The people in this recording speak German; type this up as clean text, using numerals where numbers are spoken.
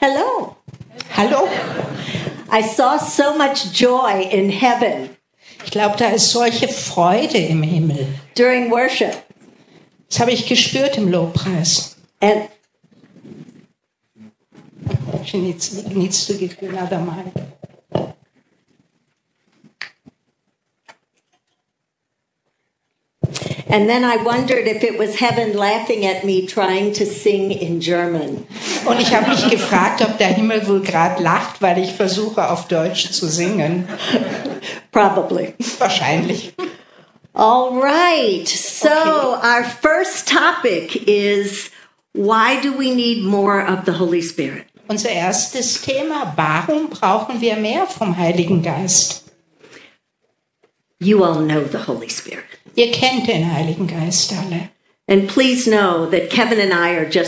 Hello. Hallo? I saw so much joy in heaven Ich glaube, da ist solche Freude im Himmel. during worship. Das habe ich gespürt im Lobpreis. And She needs to give you another mic. then I wondered if it was heaven laughing at me trying to sing in German. Und ich habe mich gefragt, ob der Himmel wohl gerade lacht, weil ich versuche, auf Deutsch zu singen. Probably. Wahrscheinlich. All right. So our first topic is, why do we need more of the Holy Spirit? Unser erstes Thema, warum brauchen wir mehr vom Heiligen Geist? You all know the Holy Spirit. Ihr kennt den Heiligen Geist alle. And please know that Kevin and I are just